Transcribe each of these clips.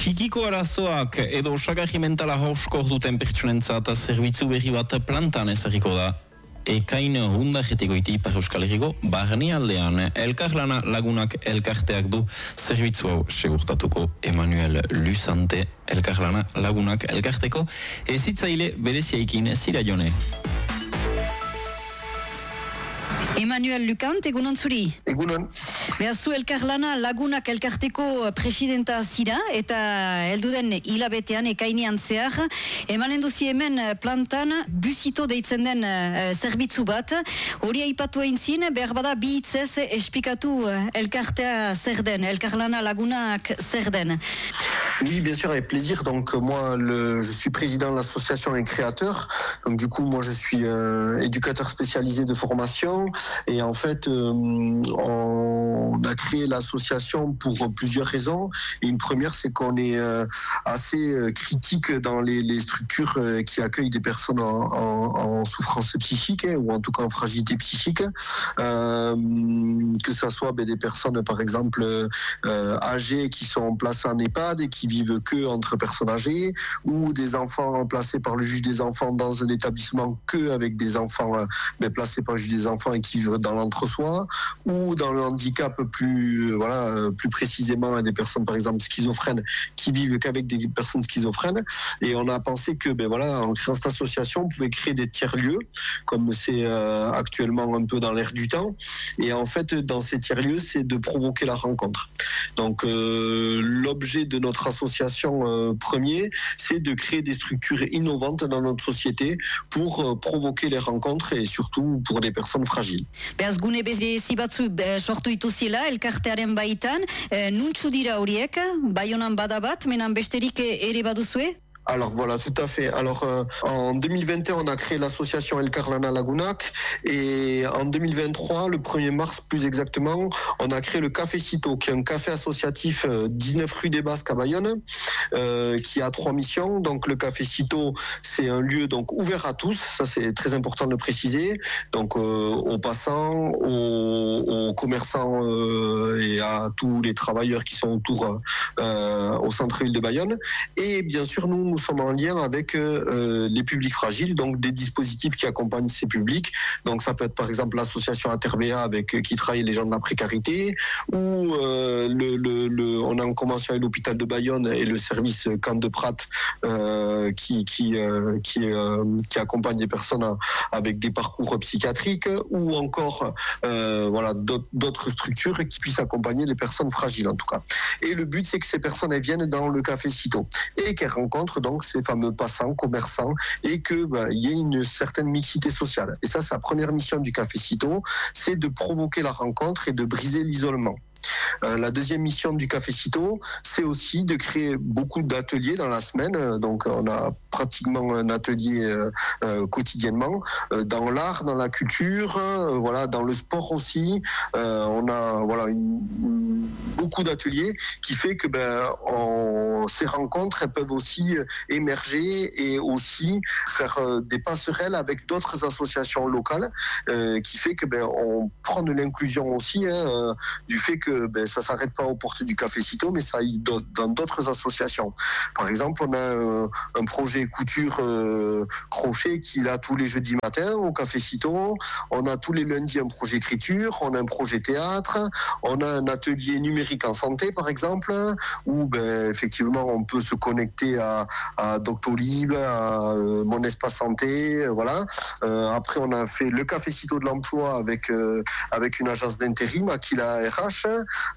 Txikiko arazoak edo osagarri mentala hauskor duten pertsonentzat zerbitzu berri bat plantan ezarriko da. Ekain hundajetikoiti Ipar Euskal Herriko barnealdean elkarlana lagunak elkarteak du zerbitzu hau segurtatuko. Emmanuel Lusante elkarlana lagunak elkarteko ezitzaile bereziaikin zira jone. Emmanuel Lusante, egunon zuri. Egunon. Behazu elkarlana lagunak elkarteko presidenta zira eta helduden hilabetean ekainean zehar. Emanen duzi hemen plantan busito deitzen den zerbitzu bat. Hori aipatu eintzin, behar bada bi hitzez esplikatu elkartea zer den, elkarlana lagunak zer den. Oui, bien sûr, avec plaisir. Donc moi, je suis président de l'association et créateur. Donc du coup, moi, je suis éducateur spécialisé de formation. Et en fait, on a créé l'association pour plusieurs raisons. Et une première, c'est qu'on est assez critique dans les structures qui accueillent des personnes en souffrance psychique, ou en tout cas en fragilité psychique. Que ça soit des personnes, par exemple, âgées qui sont placées en EHPAD et qui vivent que entre personnes âgées, ou des enfants placés par le juge des enfants dans un établissement que avec des enfants placés par le juge des enfants et qui vivent dans l'entre-soi, ou dans le handicap plus précisément des personnes par exemple schizophrènes qui vivent qu'avec des personnes schizophrènes. Et on a pensé que en créant cette association, on pouvait créer des tiers-lieux, comme c'est actuellement un peu dans l'air du temps. Et en fait, dans ces tiers-lieux, c'est de provoquer la rencontre. Donc l'objet de notre association premier, c'est de créer des structures innovantes dans notre société pour provoquer les rencontres et surtout pour les personnes fragiles. Behaz gune berezi batzu sortu ituzila elkartearen baitan, nuntzu dira horiek, Baionan badabat, menan besterik ere baduzue? Alors voilà, tout à fait. Alors en 2021, on a créé l'association Elkarlana Lagunak, et en 2023, le 1er mars plus exactement, on a créé le Café Cito, qui est un café associatif 19 rue des Basques à Bayonne, qui a 3 missions. Donc le Café Cito, c'est un lieu donc ouvert à tous, ça c'est très important de le préciser, donc aux passants, aux commerçants et à tous les travailleurs qui sont autour au centre-ville de Bayonne. Et bien sûr, nous sommes en lien avec les publics fragiles, donc des dispositifs qui accompagnent ces publics. Donc ça peut être par exemple l'association Interbea qui travaille les gens de la précarité, ou on a en convention avec l'hôpital de Bayonne et le service Camp de Prat qui accompagne les personnes avec des parcours psychiatriques, ou encore d'autres structures qui puissent accompagner les personnes fragiles en tout cas. Et le but, c'est que ces personnes elles viennent dans le Café Cito et qu'elles rencontrent donc ces fameux passants, commerçants, et que y ait une certaine mixité sociale. Et ça, c'est la première mission du Café Cito, c'est de provoquer la rencontre et de briser l'isolement. La deuxième mission du Café Cito, c'est aussi de créer beaucoup d'ateliers dans la semaine. Donc on a pratiquement un atelier quotidiennement dans l'art, dans la culture, dans le sport aussi. On a beaucoup d'ateliers qui fait que ces rencontres elles peuvent aussi émerger et aussi faire des passerelles avec d'autres associations locales, qui fait que on prend de l'inclusion aussi, du fait que ça s'arrête pas aux portes du Café Cito, mais ça aille dans d'autres associations. Par exemple, on a un projet couture crochet qui est là tous les jeudis matins au Café Cito. On a tous les lundis un projet écriture, on a un projet théâtre, on a un atelier numérique en santé par exemple, où effectivement on peut se connecter à Doctolib, à Mon Espace Santé, voilà. Après on a fait le Café Cito de l'emploi avec une agence d'intérim, Aquila RH.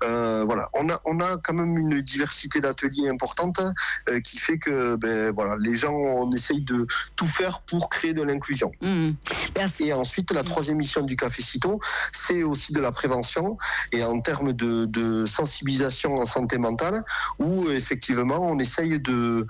On a quand même une diversité d'ateliers importante qui fait que les gens, on essaye de tout faire pour créer de l'inclusion. Et ensuite, la troisième mission du Café Cito, c'est aussi de la prévention, et en termes de sensibilisation en santé mentale, où effectivement on essaye de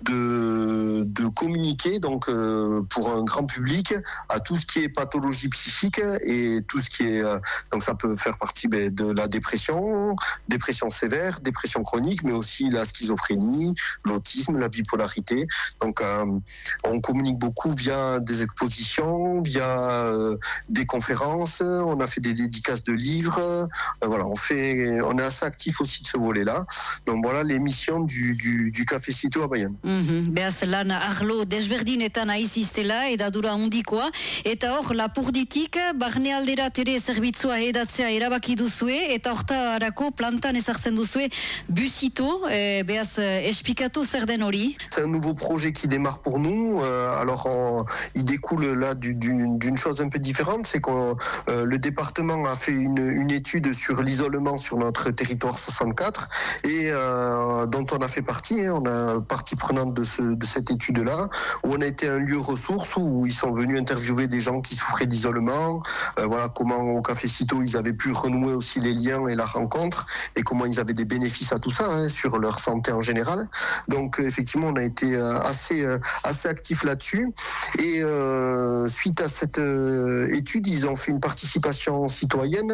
communiquer donc pour un grand public à tout ce qui est pathologie psychique et tout ce qui est donc ça peut faire partie de la dépression sévère, dépression chronique, mais aussi la schizophrénie, l'autisme, la bipolarité. Donc Donc on communique beaucoup via des expositions, via des conférences, on a fait des dédicaces de livres, voilà, on est assez actif aussi de ce volet-là. Donc voilà les missions du Café Cito à Bayonne. Beaz lan arlo desberdinetan aiziztela edadura handikoa eta hor lapurditik barnealdera tere zerbitzua edatzea erabaki duzue eta hortarako plantan ezartzen duzue Busito, beaz esplikatu zer den hori. C'est un nouveau projet qui démarre pour nous. Il découle là d'une chose un peu différente, c'est que le département a fait une étude sur l'isolement sur notre territoire 64 et dont on a fait partie. On a partie prenante de cette étude-là, où on a été un lieu ressource où ils sont venus interviewer des gens qui souffraient d'isolement. Voilà comment au Café Cito ils avaient pu renouer aussi les liens et la rencontre et comment ils avaient des bénéfices à tout ça sur leur santé en général. Donc effectivement on a été assez actifs là-dessus et suite à cette étude ils ont fait une participation citoyenne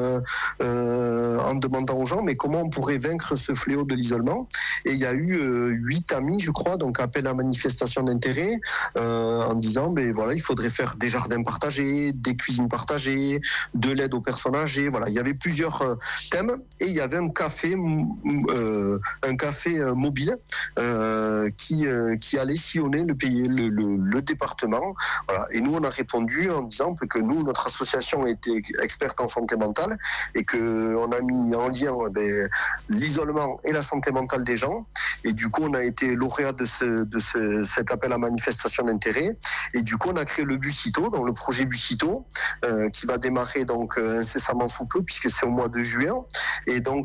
en demandant aux gens mais comment on pourrait vaincre ce fléau de l'isolement, et il y a eu 8 amis je crois, donc appel à manifestation d'intérêt en disant voilà, il faudrait faire des jardins partagés, des cuisines partagées, de l'aide aux personnes âgées, voilà, il y avait plusieurs thèmes et il y avait un café mobile qui allait sillonner le département, voilà. Et nous on a répondu en disant que nous, notre association était experte en santé mentale et qu'on a mis en lien l'isolement et la santé mentale des gens, et du coup on a été lauréat de cet appel à manifestation d'intérêt, et du coup on a créé le Busito, donc le projet Busito qui va démarrer donc incessamment sous peu puisque c'est au mois de juin, et donc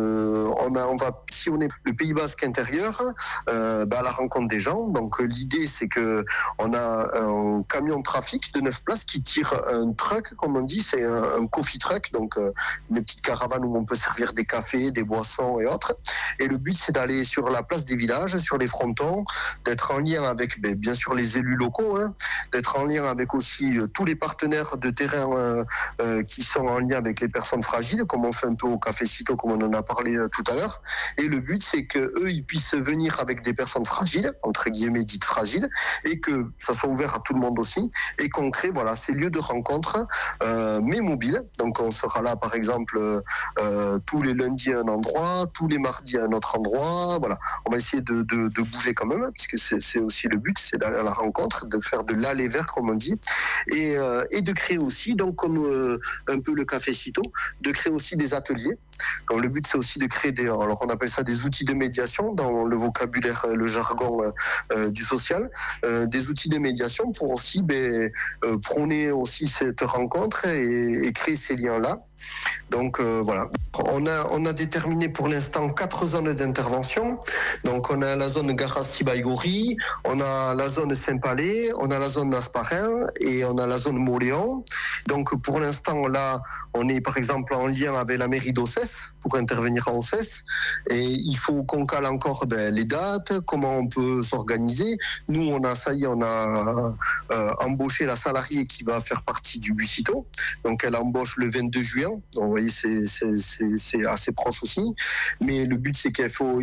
on va sillonner le Pays Basque intérieur à la rencontre des gens. Donc l'idée c'est que on a un camion de trafic de 9 places qui tire un truck, comme on dit, c'est un coffee truck, donc une petite caravane où on peut servir des cafés, des boissons et autres, et le but c'est d'aller sur la place des villages, sur les frontons, d'être en lien avec bien sûr les élus locaux, d'être en lien avec aussi tous les partenaires de terrain qui sont en lien avec les personnes fragiles, comme on fait un peu au Café Cito, comme on en a parlé tout à l'heure. Et le but c'est que eux ils puissent venir avec des personnes fragiles, entre guillemets dites fragiles, et que ça soit ouvert à tout le monde aussi, et qu'on crée voilà ces lieux de rencontre mais mobiles. Donc on sera là par exemple tous les lundis à un endroit, tous les mardis à un autre endroit, voilà. On va essayer de bouger quand même, puisque c'est aussi le but, c'est d'aller à la rencontre, de faire de l'aller vers comme on dit, et de créer aussi, donc comme un peu le Café Cito, de créer aussi des ateliers. Donc le but c'est aussi de créer alors on appelle ça des outils de médiation dans le vocabulaire, le jargon du social, des outils de médiation pour aussi prôner aussi cette rencontre et créer ces liens-là. Donc voilà, on a déterminé pour l'instant 4 zones d'intervention. Donc on a la zone Garas-Sibaïgori, on a la zone Saint-Palais, on a la zone Nasparin et on a la zone Moléon. Donc pour l'instant là, on est par exemple en lien avec la mairie d'Ossès pour intervenir à Ossès, et il faut qu'on cale encore les dates, comment on peut s'organiser. Nous on a embauché la salariée qui va faire partie du Busito, donc elle embauche le 22 juin, donc vous voyez c'est assez proche aussi, mais le but c'est qu'il faut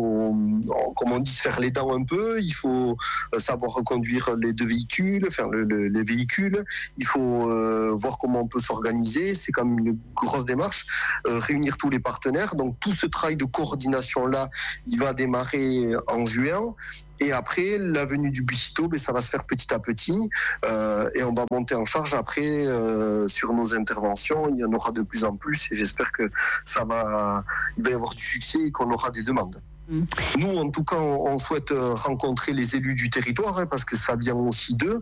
comme on dit se faire les dents un peu, il faut savoir reconduire les 2 véhicules, faire les véhicules, il faut voir comment on peut s'organiser, c'est quand même une grosse démarche, réunir tous les partenaires, donc tout ce travail de coordination là il va démarrer en juin. Et après, la venue du Busito, ça va se faire petit à petit et on va monter en charge après sur nos interventions. Il y en aura de plus en plus et j'espère que il va y avoir du succès et qu'on aura des demandes. Nous, en tout cas, on souhaite rencontrer les élus du territoire parce que ça vient aussi d'eux.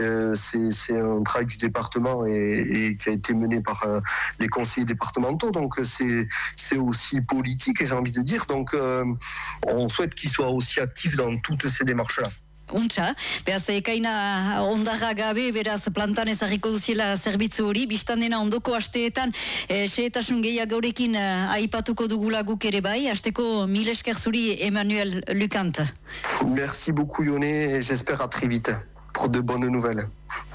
C'est un travail du département et qui a été mené par les conseillers départementaux. Donc, c'est aussi politique, j'ai envie de dire. Donc, on souhaite qu'ils soient aussi actifs dans toutes ces démarches-là. Untxa, beraz, ekaina ondarra gabe, beraz, plantan ezarriko duziela zerbitzu hori, biztan dena ondoko asteetan, xehetasun gehiagorekin aipatuko dugula guk ere bai, asteko mil esker zuri Emmanuel Lucante. Merci beaucoup Yone, et j'espère à très vite pour de bonnes nouvelles.